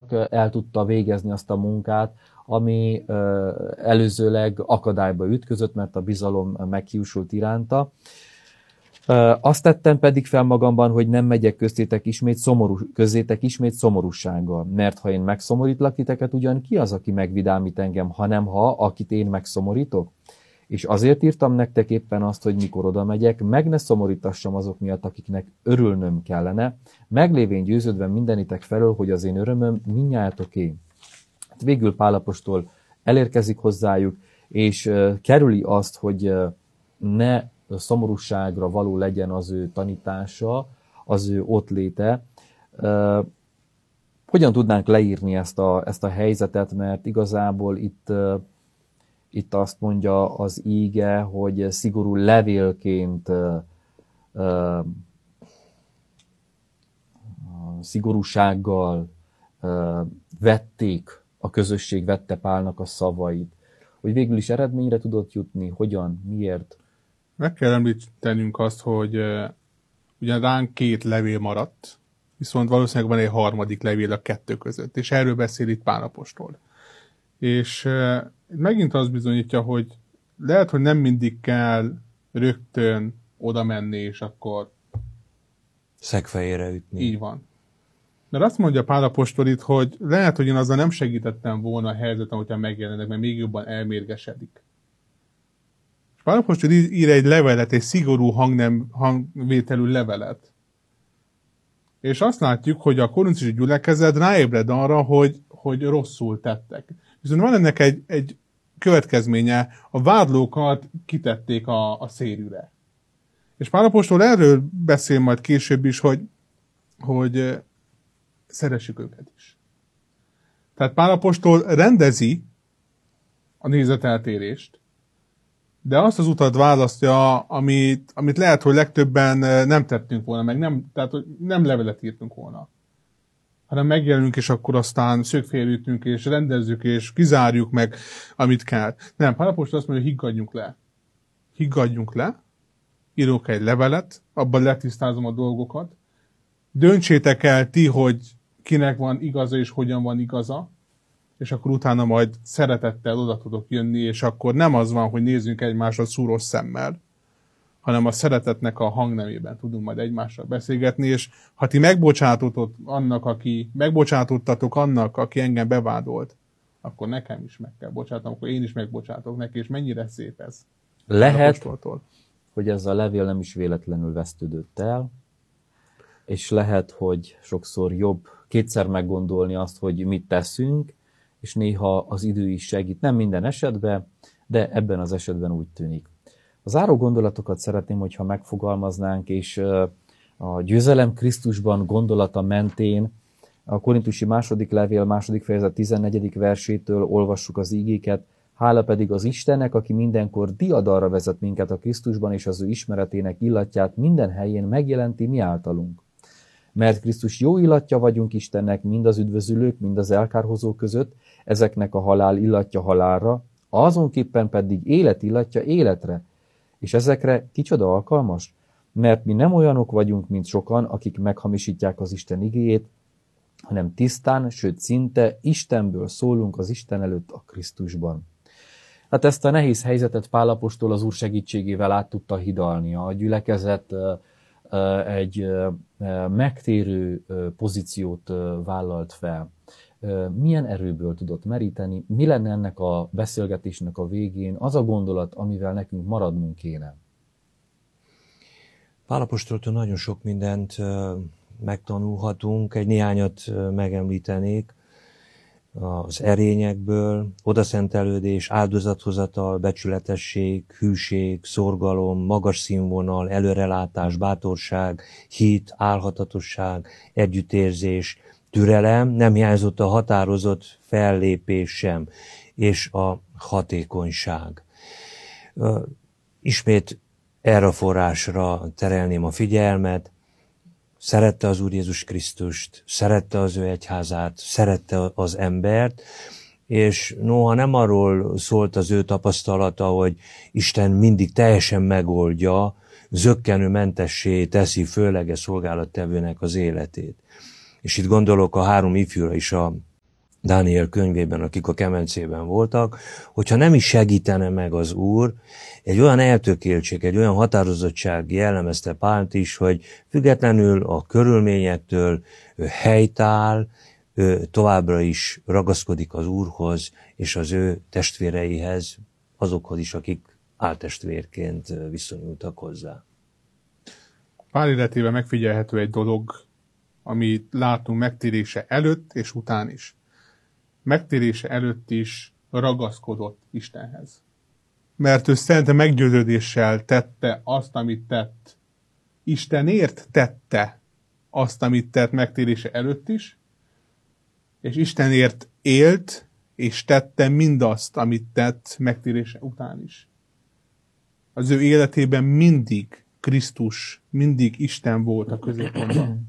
csak el tudta végezni azt a munkát, ami előzőleg akadályba ütközött, mert a bizalom meghiúsult iránta. Azt tettem pedig fel magamban, hogy nem megyek közzétek ismét szomorúsággal, mert ha én megszomorítlak titeket, ugyan ki az, aki megvidámít engem, hanem akit én megszomorítok? És azért írtam nektek éppen azt, hogy mikor oda megyek, meg ne szomorítassam azok miatt, akiknek örülnöm kellene, meglévén győződve mindenitek felől, hogy az én örömöm mindnyájatoké. Végül Pál apostol elérkezik hozzájuk, és kerüli azt, hogy ne szomorúságra való legyen az ő tanítása, az ő ottléte. Hogyan tudnánk leírni ezt a helyzetet, mert igazából itt azt mondja az íge, hogy szigorú levélként szigorúsággal vették, a közösség vette Pálnak a szavait. Hogy végül is eredményre tudott jutni, hogyan, miért? Meg kell említenünk azt, hogy ugyan ránk 2 levél maradt, viszont valószínűleg van egy harmadik levél a 2 között, és erről beszél itt Pál apostol. És megint azt bizonyítja, hogy lehet, hogy nem mindig kell rögtön oda menni, és akkor szegfejére ütni. Így van. Mert azt mondja Pál apostol itt, hogy lehet, hogy én azzal nem segítettem volna a helyzetem, hogyha megjelennek, mert még jobban elmérgesedik. És Pál apostol ír egy levelet, egy szigorú hangvételű levelet. És azt látjuk, hogy a korintusi gyülekezet ráébred arra, hogy rosszul tettek. Viszont van ennek egy következménye, a vádlókat kitették a szérűre. És Pál apostol erről beszél majd később is, hogy szeressük őket is. Tehát Pál apostol rendezi a nézeteltérést, de azt az utat választja, amit lehet, hogy legtöbben nem tettünk volna, meg tehát nem levelet írtunk volna, hanem megjelenünk, és akkor aztán szögfélreütünk, és rendezzük, és kizárjuk meg, amit kell. Nem, Pál apostol azt mondja, hogy higgadjunk le. Higgadjunk le, írok egy levelet, abban letisztázom a dolgokat, döntsétek el ti, hogy kinek van igaza, és hogyan van igaza, és akkor utána majd szeretettel oda tudok jönni, és akkor nem az van, hogy nézzünk egymásra szúros szemmel, hanem a szeretetnek a hangnemében tudunk majd egymással beszélgetni, és ha ti megbocsátottatok annak, aki engem bevádolt, akkor nekem is meg kell bocsátanom, akkor én is megbocsátok neki, és mennyire szép ez. Lehet, hogy ez a levél nem is véletlenül vesztődött el, és lehet, hogy sokszor jobb kétszer meggondolni azt, hogy mit teszünk, és néha az idő is segít. Nem minden esetben, de ebben az esetben úgy tűnik. A záró gondolatokat szeretném, hogyha megfogalmaznánk, és a győzelem Krisztusban gondolata mentén a korintusi második levél, második fejezet 14. versétől olvassuk az ígéket. Hála pedig az Istennek, aki mindenkor diadalra vezet minket a Krisztusban, és az ő ismeretének illatját minden helyén megjelenti mi általunk. Mert Krisztus jó illatja vagyunk Istennek, mind az üdvözülők, mind az elkárhozók között, ezeknek a halál illatja halálra, azonképpen pedig élet illatja életre. És ezekre kicsoda alkalmas? Mert mi nem olyanok vagyunk, mint sokan, akik meghamisítják az Isten igéjét, hanem tisztán, sőt szinte Istenből szólunk az Isten előtt a Krisztusban. Hát ezt a nehéz helyzetet Pál apostol az Úr segítségével át tudta hidalni. A gyülekezet egy megtérő pozíciót vállalt fel. Milyen erőből tudott meríteni? Mi lenne ennek a beszélgetésnek a végén az a gondolat, amivel nekünk maradnunk kéne? Pál apostoltól nagyon sok mindent megtanulhatunk, egy néhányat megemlítenék. Az erényekből, odaszentelődés, áldozathozatal, becsületesség, hűség, szorgalom, magas színvonal, előrelátás, bátorság, hit, álhatatosság, együttérzés, türelem, nem hiányzott a határozott fellépés sem, és a hatékonyság. Ismét erre a forrásra terelném a figyelmet. Szerette az Úr Jézus Krisztust, szerette az ő egyházát, szerette az embert, és noha nem arról szólt az ő tapasztalata, hogy Isten mindig teljesen megoldja, zökkenőmentessé teszi főleges szolgálattevőnek az életét. És itt gondolok a 3 ifjúra is a Dániel könyvében, akik a kemencében voltak, hogyha nem is segítene meg az Úr, egy olyan eltökéltség, egy olyan határozottság jellemezte Pált is, hogy függetlenül a körülményektől ő helytáll, ő továbbra is ragaszkodik az Úrhoz és az ő testvéreihez, azokhoz is, akik áltestvérként viszonyultak hozzá. Pál életében megfigyelhető egy dolog, amit látunk megtérése előtt és után is. Megtérése előtt is ragaszkodott Istenhez. Mert ő szinte meggyőződéssel tette azt, amit tett. Istenért tette azt, amit tett megtérése előtt is, és Istenért élt, és tette mindazt, amit tett megtérése után is. Az ő életében mindig Krisztus, mindig Isten volt a középpontban.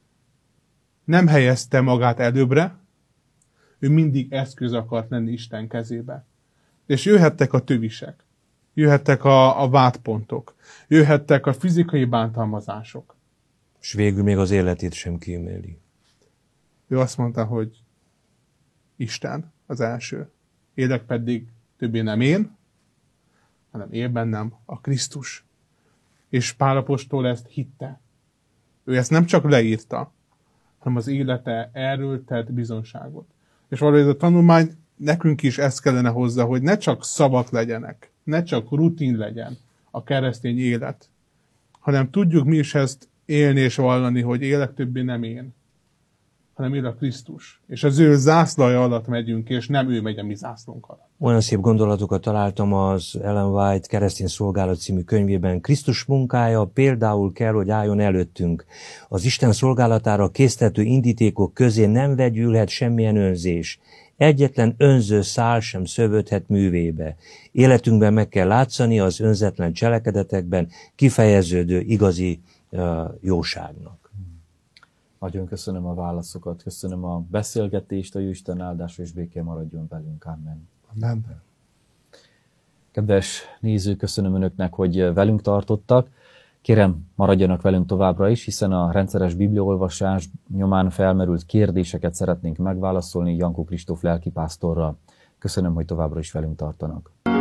Nem helyezte magát előbbre, ő mindig eszköz akart lenni Isten kezébe. És jöhettek a tövisek, jöhettek a vádpontok, jöhettek a fizikai bántalmazások. És végül még az életét sem kíméli. Ő azt mondta, hogy Isten az első. Élek pedig többé nem én, hanem él bennem a Krisztus. És Pál apostol ezt hitte. Ő ezt nem csak leírta, hanem az élete erről tett bizonságot. És valahogy ez a tanulmány nekünk is ezt kellene hozzá, hogy ne csak szavak legyenek, ne csak rutin legyen a keresztény élet, hanem tudjuk mi is ezt élni és vallani, hogy élek többé nem én, hanem él a Krisztus. És az ő zászlaja alatt megyünk, és nem ő megy a mi zászlónk alatt. Olyan szép gondolatokat találtam az Ellen White Keresztény Szolgálat című könyvében. Krisztus munkája például kell, hogy álljon előttünk. Az Isten szolgálatára késztető indítékok közé nem vegyülhet semmilyen önzés. Egyetlen önző szál sem szövődhet művébe. Életünkben meg kell látszani az önzetlen cselekedetekben kifejeződő igazi jóságnak. Nagyon köszönöm a válaszokat, köszönöm a beszélgetést, a Jóisten áldása és béke maradjon velünk. Amen. Amen. Kedves nézők, köszönöm Önöknek, hogy velünk tartottak. Kérem, maradjanak velünk továbbra is, hiszen a rendszeres bibliaolvasás nyomán felmerült kérdéseket szeretnénk megválaszolni Jankó Kristóf lelkipásztorral. Köszönöm, hogy továbbra is velünk tartanak.